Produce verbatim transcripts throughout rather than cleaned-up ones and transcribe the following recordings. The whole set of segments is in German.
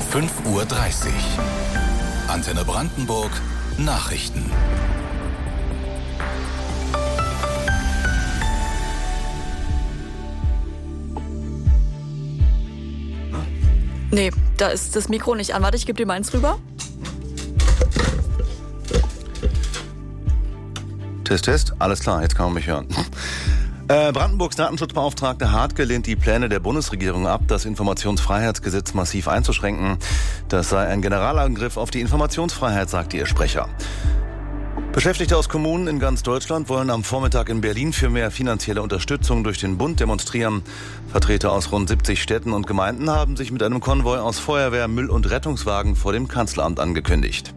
fünf Uhr dreißig. Antenne Brandenburg Nachrichten. Nee, da ist das Mikro nicht an. Warte, ich gebe dir meins rüber. Test, Test. Alles klar, jetzt kann man mich hören. Äh, Brandenburgs Datenschutzbeauftragte Hartke lehnt die Pläne der Bundesregierung ab, das Informationsfreiheitsgesetz massiv einzuschränken. Das sei ein Generalangriff auf die Informationsfreiheit, sagte ihr Sprecher. Beschäftigte aus Kommunen in ganz Deutschland wollen am Vormittag in Berlin für mehr finanzielle Unterstützung durch den Bund demonstrieren. Vertreter aus rund siebzig Städten und Gemeinden haben sich mit einem Konvoi aus Feuerwehr, Müll- und Rettungswagen vor dem Kanzleramt angekündigt.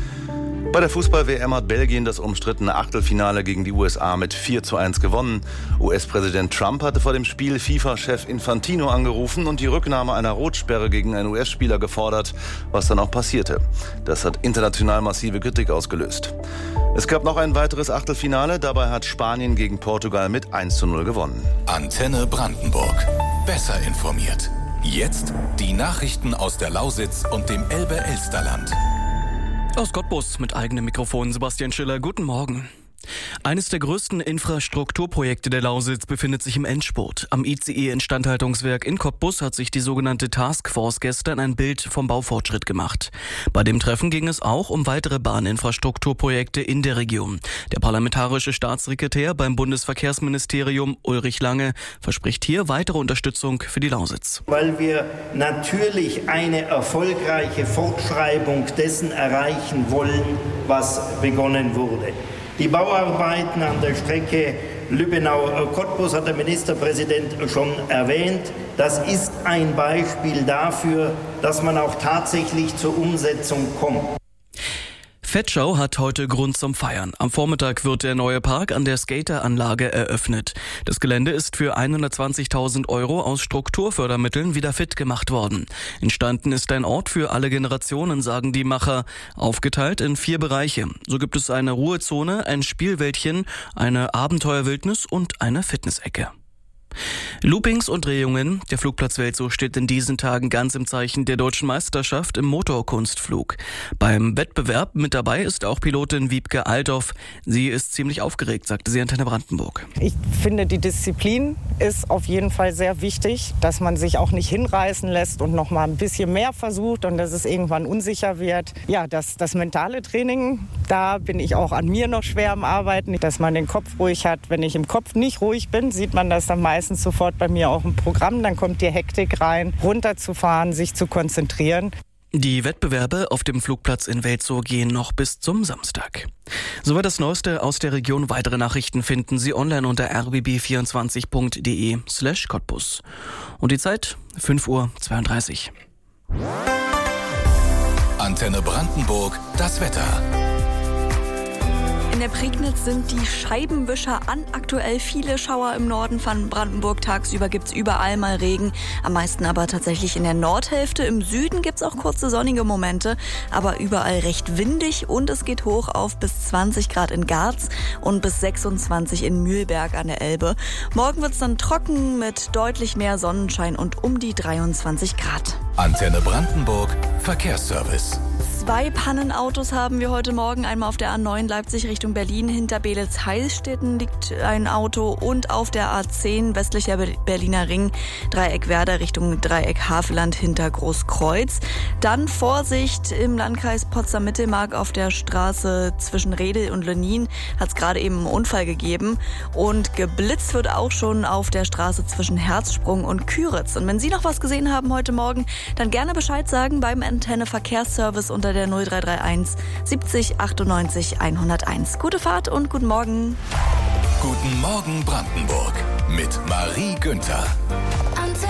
Bei der Fußball-W M hat Belgien das umstrittene Achtelfinale gegen die U S A mit vier zu eins gewonnen. U S-Präsident Trump hatte vor dem Spiel FIFA-Chef Infantino angerufen und die Rücknahme einer Rotsperre gegen einen U S-Spieler gefordert, was dann auch passierte. Das hat international massive Kritik ausgelöst. Es gab noch ein weiteres Achtelfinale, dabei hat Spanien gegen Portugal mit eins zu null gewonnen. Antenne Brandenburg. Besser informiert. Jetzt die Nachrichten aus der Lausitz und dem Elbe-Elsterland. Aus Cottbus mit eigenem Mikrofon Sebastian Schiller. Guten Morgen. Eines der größten Infrastrukturprojekte der Lausitz befindet sich im Endspurt. Am I C E-Instandhaltungswerk in Cottbus hat sich die sogenannte Taskforce gestern ein Bild vom Baufortschritt gemacht. Bei dem Treffen ging es auch um weitere Bahninfrastrukturprojekte in der Region. Der parlamentarische Staatssekretär beim Bundesverkehrsministerium Ulrich Lange verspricht hier weitere Unterstützung für die Lausitz. Weil wir natürlich eine erfolgreiche Fortschreibung dessen erreichen wollen, was begonnen wurde. Die Bauarbeiten an der Strecke Lübbenau-Cottbus hat der Ministerpräsident schon erwähnt. Das ist ein Beispiel dafür, dass man auch tatsächlich zur Umsetzung kommt. Vetschau hat heute Grund zum Feiern. Am Vormittag wird der neue Park an der Skateranlage eröffnet. Das Gelände ist für hundertzwanzigtausend Euro aus Strukturfördermitteln wieder fit gemacht worden. Entstanden ist ein Ort für alle Generationen, sagen die Macher, aufgeteilt in vier Bereiche. So gibt es eine Ruhezone, ein Spielwäldchen, eine Abenteuerwildnis und eine Fitnessecke. Loopings und Drehungen. Der Flugplatz Welzow steht in diesen Tagen ganz im Zeichen der deutschen Meisterschaft im Motorkunstflug. Beim Wettbewerb mit dabei ist auch Pilotin Wiebke Althoff. Sie ist ziemlich aufgeregt, sagte sie Antenne Brandenburg. Ich finde, die Disziplin ist auf jeden Fall sehr wichtig, dass man sich auch nicht hinreißen lässt und noch mal ein bisschen mehr versucht und dass es irgendwann unsicher wird. Ja, das, das mentale Training, da bin ich auch an mir noch schwer am Arbeiten, dass man den Kopf ruhig hat. Wenn ich im Kopf nicht ruhig bin, sieht man das dann meistens sofort bei mir auch im Programm. Dann kommt die Hektik rein, runterzufahren, sich zu konzentrieren. Die Wettbewerbe auf dem Flugplatz in Welzow gehen noch bis zum Samstag. Soweit das Neueste aus der Region. Weitere Nachrichten finden Sie online unter r b b vierundzwanzig punkt d e slash Cottbus. Und die Zeit fünf Uhr zweiunddreißig. Antenne Brandenburg, das Wetter. In der Prignitz sind die Scheibenwischer an. Aktuell viele Schauer im Norden von Brandenburg. Tagsüber gibt's überall mal Regen. Am meisten aber tatsächlich in der Nordhälfte. Im Süden gibt's auch kurze sonnige Momente. Aber überall recht windig. Und es geht hoch auf bis zwanzig Grad in Garz und bis sechsundzwanzig in Mühlberg an der Elbe. Morgen wird's dann trocken mit deutlich mehr Sonnenschein und um die dreiundzwanzig Grad. Antenne Brandenburg, Verkehrsservice. Zwei Pannenautos haben wir heute Morgen. Einmal auf der A neun Leipzig Richtung Berlin. Hinter Beelitz-Heilstätten liegt ein Auto. Und auf der A zehn westlicher Berliner Ring, Dreieck Werder Richtung Dreieck Havelland hinter Großkreuz. Dann Vorsicht im Landkreis Potsdam-Mittelmark auf der Straße zwischen Redel und Lenin. Hat es gerade eben einen Unfall gegeben. Und geblitzt wird auch schon auf der Straße zwischen Herzsprung und Küritz. Und wenn Sie noch was gesehen haben heute Morgen, dann gerne Bescheid sagen beim Antenne Verkehrsservice unter der null drei drei eins siebzig achtundneunzig hunderteins. Gute Fahrt und guten Morgen. Guten Morgen Brandenburg mit Marie Günther.